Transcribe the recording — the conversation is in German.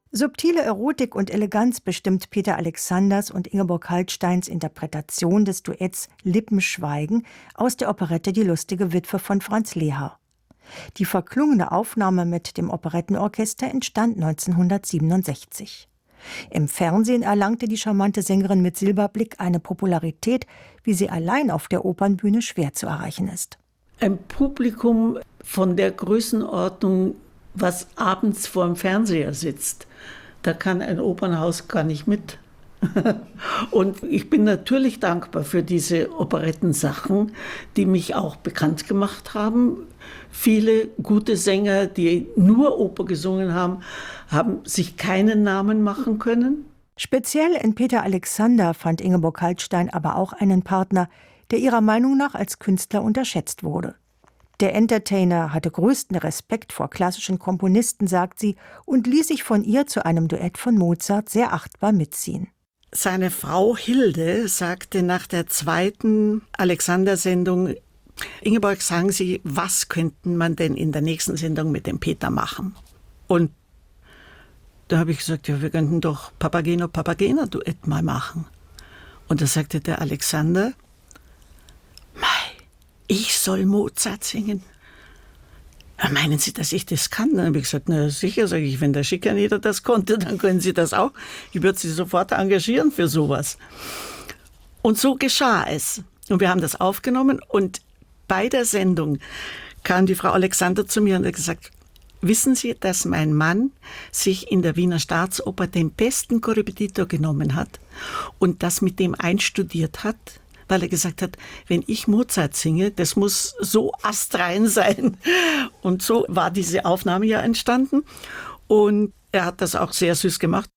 Subtile Erotik und Eleganz bestimmt Peter Alexanders und Ingeborg Kaltsteins Interpretation des Duetts »Lippenschweigen« aus der Operette »Die lustige Witwe« von Franz Lehár. Die verklungene Aufnahme mit dem Operettenorchester entstand 1967. Im Fernsehen erlangte die charmante Sängerin mit Silberblick eine Popularität, wie sie allein auf der Opernbühne schwer zu erreichen ist. Ein Publikum von der Größenordnung, was abends vor dem Fernseher sitzt, da kann ein Opernhaus gar nicht mit. Und ich bin natürlich dankbar für diese Operettensachen, die mich auch bekannt gemacht haben. Viele gute Sänger, die nur Oper gesungen haben, haben sich keinen Namen machen können. Speziell in Peter Alexander fand Ingeborg Kaltstein aber auch einen Partner, der ihrer Meinung nach als Künstler unterschätzt wurde. Der Entertainer hatte größten Respekt vor klassischen Komponisten, sagt sie, und ließ sich von ihr zu einem Duett von Mozart sehr achtbar mitziehen. Seine Frau Hilde sagte nach der zweiten Alexander-Sendung: Ingeborg, sagen Sie, was könnten man denn in der nächsten Sendung mit dem Peter machen? Und da habe ich gesagt, ja, wir könnten doch Papageno-Papagena-Duett mal machen. Und da sagte der Alexander: Ich soll Mozart singen. Meinen Sie, dass ich das kann? Dann habe ich gesagt, na sicher, sage ich, wenn der Schikaneter das konnte, dann können Sie das auch. Ich würde Sie sofort engagieren für sowas. Und so geschah es. Und wir haben das aufgenommen und bei der Sendung kam die Frau Alexander zu mir und hat gesagt, wissen Sie, dass mein Mann sich in der Wiener Staatsoper den besten Korrepetitor genommen hat und das mit dem einstudiert hat? Weil er gesagt hat, wenn ich Mozart singe, das muss so astrein sein. Und so war diese Aufnahme ja entstanden. Und er hat das auch sehr süß gemacht.